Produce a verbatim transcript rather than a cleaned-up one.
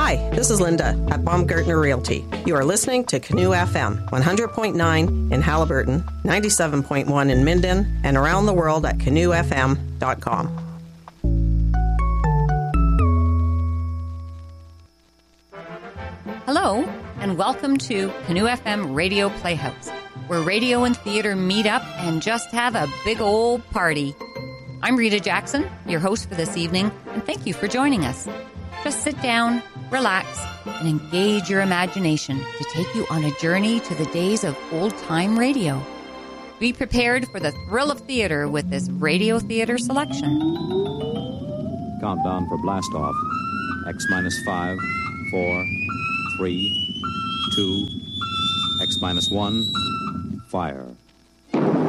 Hi, this is Linda at Baumgartner Realty. You are listening to Canoe F M, one hundred point nine in Halliburton, ninety-seven point one in Minden, and around the world at canoe f m dot com. Hello, and welcome to Canoe F M Radio Playhouse, where radio and theater meet up and just have a big old party. I'm Rita Jackson, your host for this evening, and thank you for joining us. Just sit down, relax, and engage your imagination to take you on a journey to the days of old-time radio. Be prepared for the thrill of theater with this radio theater selection. Countdown for blast off. X minus five, four, three, two, X minus one, fire.